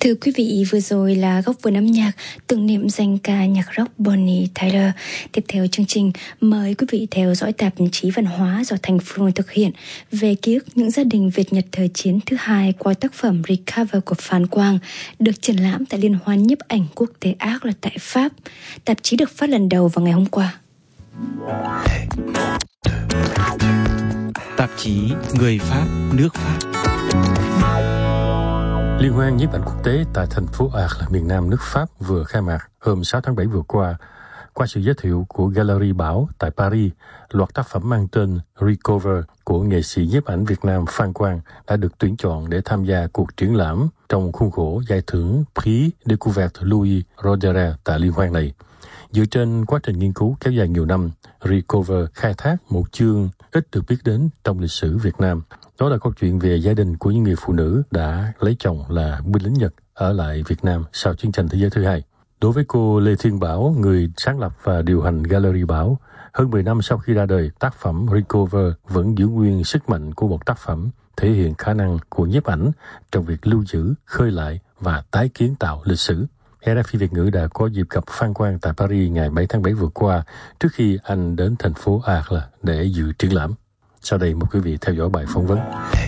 Thưa quý vị, vừa rồi là góc vườn âm nhạc tưởng niệm danh ca nhạc rock Bonnie Tyler. Tiếp theo chương trình, mời quý vị theo dõi tạp chí văn hóa do Thành Phương thực hiện về ký ức những gia đình Việt Nhật thời chiến thứ hai qua tác phẩm Recover của Phan Quang, được triển lãm tại Liên hoan nhiếp ảnh quốc tế Arc là tại Pháp. Tạp chí được phát lần đầu vào ngày hôm qua. Tạp chí Người Pháp, nước Pháp. Liên hoan nhiếp ảnh quốc tế tại thành phố Arles, miền Nam nước Pháp vừa khai mạc hôm 6 tháng 7 vừa qua. Qua sự giới thiệu của Gallery Bảo tại Paris, loạt tác phẩm mang tên Recover của nghệ sĩ nhiếp ảnh Việt Nam Phan Quang đã được tuyển chọn để tham gia cuộc triển lãm trong khuôn khổ giải thưởng Prix Découverte Louis Roederer tại liên hoan này. Dựa trên quá trình nghiên cứu kéo dài nhiều năm, Recover khai thác một chương ít được biết đến trong lịch sử Việt Nam. Đó là câu chuyện về gia đình của những người phụ nữ đã lấy chồng là binh lính Nhật ở lại Việt Nam sau chiến tranh thế giới thứ hai. Đối với cô Lê Thiên Bảo, người sáng lập và điều hành Gallery Bảo, hơn 10 năm sau khi ra đời, tác phẩm Recover vẫn giữ nguyên sức mạnh của một tác phẩm thể hiện khả năng của nhiếp ảnh trong việc lưu giữ, khơi lại và tái kiến tạo lịch sử. RFI Việt ngữ đã có dịp gặp Phan Quang tại Paris ngày 7 tháng 7 vừa qua trước khi anh đến thành phố Arles để dự triển lãm. Sau đây mời quý vị theo dõi bài phỏng vấn.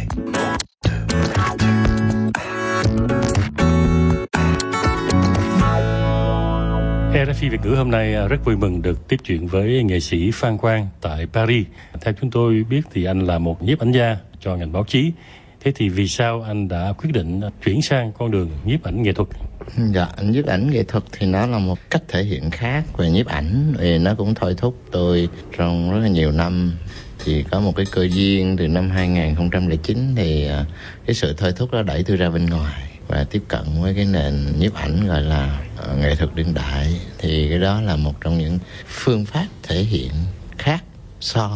RFI Việt ngữ hôm nay rất vui mừng được tiếp chuyện với nghệ sĩ Phan Quang tại Paris. Theo chúng tôi biết thì anh là một nhiếp ảnh gia cho ngành báo chí. Thế thì vì sao anh đã quyết định chuyển sang con đường nhiếp ảnh nghệ thuật? Dạ, nhiếp ảnh nghệ thuật thì nó là một cách thể hiện khác về nhiếp ảnh, vì nó cũng thôi thúc tôi trong rất là nhiều năm. Thì có một cái cơ duyên từ năm 2009 thì cái sự thôi thúc đó đẩy tôi ra bên ngoài và tiếp cận với cái nền nhiếp ảnh gọi là nghệ thuật đương đại. Thì cái đó là một trong những phương pháp thể hiện khác so